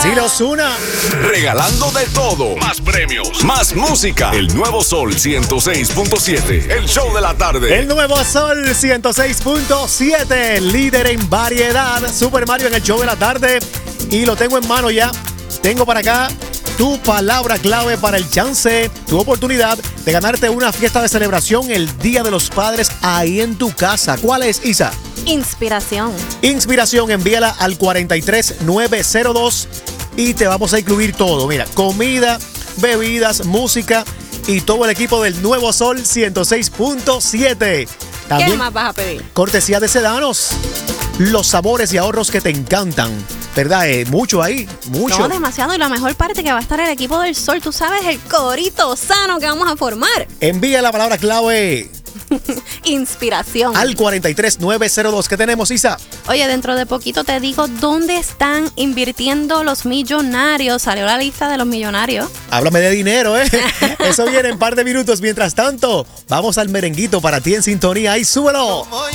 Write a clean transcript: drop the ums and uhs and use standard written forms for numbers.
Sin Ozuna. Regalando de todo. Más premios, más música. El Nuevo Sol 106.7. El show de la tarde. El Nuevo Sol 106.7. Líder en variedad. Super Mario en el show de la tarde. Y lo tengo en mano ya. Tengo para acá tu palabra clave para el chance, tu oportunidad de ganarte una fiesta de celebración el Día de los Padres ahí en tu casa. ¿Cuál es, Isa? Inspiración. Inspiración, envíala al 43902 y te vamos a incluir todo. Mira, comida, bebidas, música y todo el equipo del Nuevo Sol 106.7. También, ¿qué más vas a pedir? Cortesía de Sedanos. Los sabores y ahorros que te encantan. ¿Verdad? Mucho ahí, mucho. No, demasiado. Y la mejor parte que va a estar el equipo del Sol. Tú sabes, el corito sano que vamos a formar. Envía la palabra clave Inspiración. al 43902. ¿Qué tenemos, Isa? Oye, dentro de poquito te digo dónde están invirtiendo los millonarios. Salió la lista de los millonarios. Háblame de dinero, ¿eh? Eso viene en un par de minutos. Mientras tanto, vamos al merenguito para ti en sintonía. ¡Ahí, súbelo! Como